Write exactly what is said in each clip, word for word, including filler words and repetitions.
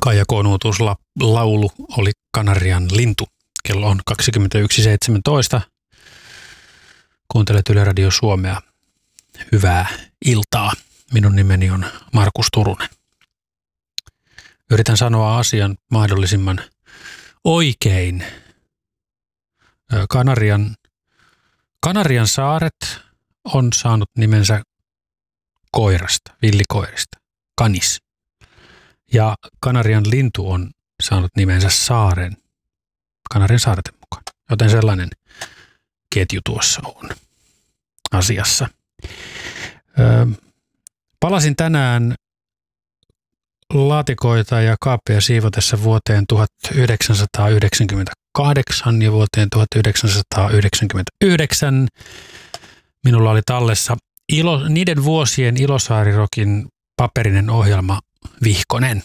Kaija Konuutus la, laulu oli Kanarian lintu. Kello on kaksikymmentäyksi seitsemäntoista. Kuuntelet Yle Radio Suomea. Hyvää iltaa. Minun nimeni on Markus Turunen. Yritän sanoa asian mahdollisimman oikein. Kanarian, Kanarian saaret on saanut nimensä koirasta, villikoirista, kanis. Ja Kanarian lintu on saanut nimensä saaren, Kanarian saarten mukaan. Joten sellainen ketju tuossa on asiassa. Öö, palasin tänään laatikoita ja kaappeja siivotessa vuoteen tuhatyhdeksänsataayhdeksänkymmentäkahdeksan ja vuoteen tuhatyhdeksänsataayhdeksänkymmentäyhdeksän. Minulla oli tallessa ilo, niiden vuosien Ilosaarirokin paperinen ohjelma Vihkonen.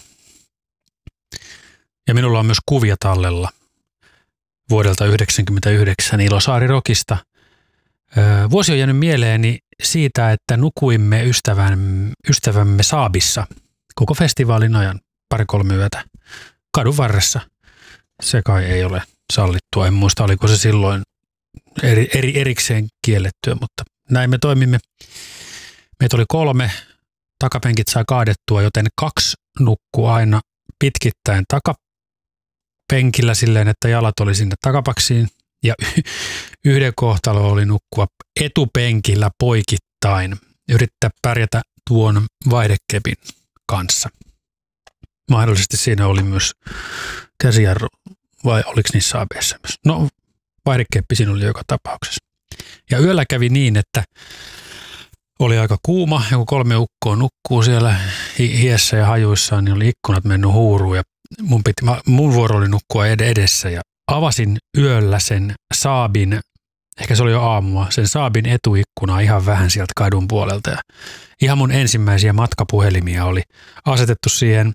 Ja minulla on myös kuvia tallella vuodelta yhdeksänkymmentäyhdeksän Ilosaarirokista. Öö, vuosi on jäänyt mieleeni siitä, että nukuimme ystävän, ystävämme Saabissa koko festivaalin ajan pari-kolme yötä kadun varressa. Se kai ei ole sallittua. En muista, oliko se silloin eri, eri, erikseen kiellettyä, mutta näin me toimimme. Meitä oli kolme. Takapenkit sai kaadettua, joten kaksi nukkuu aina pitkittäin takapenkillä silleen, että jalat oli sinne takapaksiin. Ja yhden kohtalo oli nukkua etupenkillä poikittain. Yrittää pärjätä tuon vaihdekepin kanssa. Mahdollisesti siinä oli myös käsijarru, vai oliko niissä Saabeissa myös? No, vaihdekeppi siinä oli joka tapauksessa. Ja yöllä kävi niin, että oli aika kuuma, ja kun kolme ukkoa nukkuu siellä hiessä ja hajuissaan, niin oli ikkunat mennyt huuruun, ja mun, piti, mun vuoro oli nukkua edessä, ja avasin yöllä sen Saabin, ehkä se oli jo aamua, sen Saabin etuikkunaa ihan vähän sieltä kadun puolelta, ja ihan mun ensimmäisiä matkapuhelimia oli asetettu siihen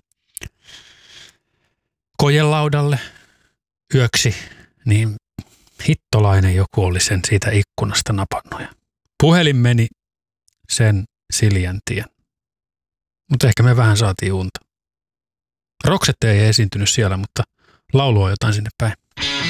kojelaudalle yöksi, niin hittolainen joku oli sen siitä ikkunasta napannut, ja puhelin meni sen Siljän tien. Mutta ehkä me vähän saatiin unta. Roksette ei esiintynyt siellä, mutta laulu on jotain sinne päin.